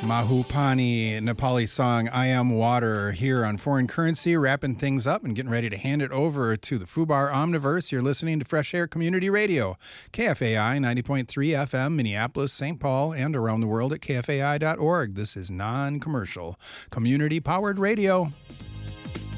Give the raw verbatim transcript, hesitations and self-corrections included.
Mahupani Nepali song I Am Water here on Foreign Currency, wrapping things up and getting ready to hand it over to the Fubar Omniverse. You're listening to Fresh Air Community Radio, K F A I ninety point three F M, Minneapolis, Saint Paul, and around the world at K F A I dot org. This is non-commercial, community-powered radio.